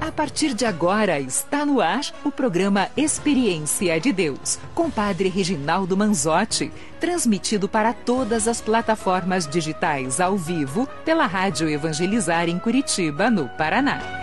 A partir de agora está no ar o programa Experiência de Deus, com Padre Reginaldo Manzotti, transmitido para todas as plataformas digitais ao vivo pela Rádio Evangelizar em Curitiba, no Paraná.